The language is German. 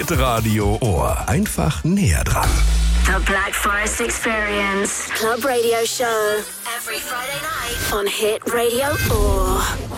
Hitradio Ohr. Einfach näher dran. The Black Forest Experience. Club Radio Show. Every Friday night on Hit Radio Ohr.